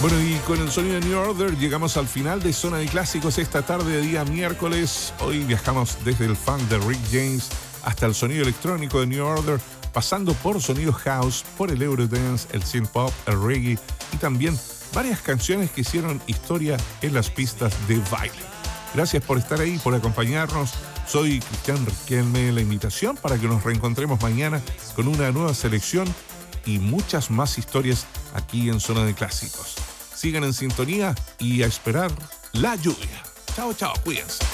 Bueno, y con el sonido de New Order llegamos al final de Zona de Clásicos esta tarde de día miércoles. Hoy viajamos desde el funk de Rick James hasta el sonido electrónico de New Order, pasando por sonido house, por el Eurodance, el synth pop, el reggae y también varias canciones que hicieron historia en las pistas de baile. Gracias por estar ahí, por acompañarnos. Soy Cristian Riquelme, la invitación para que nos reencontremos mañana con una nueva selección y muchas más historias aquí en Zona de Clásicos. Sigan en sintonía y a esperar la lluvia. Chao, chao, cuídense.